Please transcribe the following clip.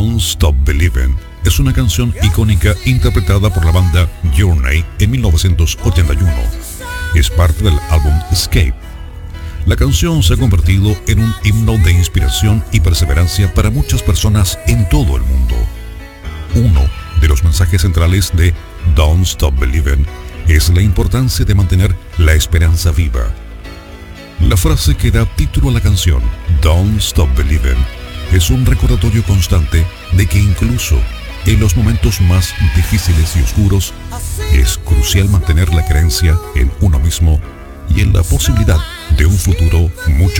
Don't Stop Believin' es una canción icónica interpretada por la banda Journey en 1981. Es parte del álbum Escape. La canción se ha convertido en un himno de inspiración y perseverancia para muchas personas en todo el mundo. Uno de los mensajes centrales de Don't Stop Believin' es la importancia de mantener la esperanza viva. La frase que da título a la canción, Don't Stop Believin', es un recordatorio constante de que incluso en los momentos más difíciles y oscuros es crucial mantener la creencia en uno mismo y en la posibilidad de un futuro mucho